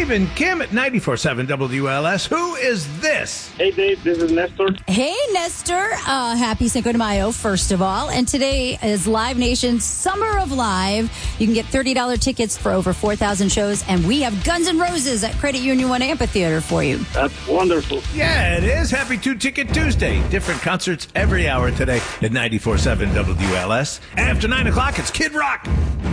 Dave and Kim at 94.7 WLS. Who is this? Hey, Dave, this is Nestor. Hey, Nestor. Happy Cinco de Mayo, first of all. And today is Live Nation's Summer of Live. You can get $30 tickets for over 4,000 shows, and we have Guns N' Roses at Credit Union One Amphitheater for you. That's wonderful. Yeah, it is. Happy Two-Ticket Tuesday. Different concerts every hour today at 94.7 WLS. After 9 o'clock, it's Kid Rock.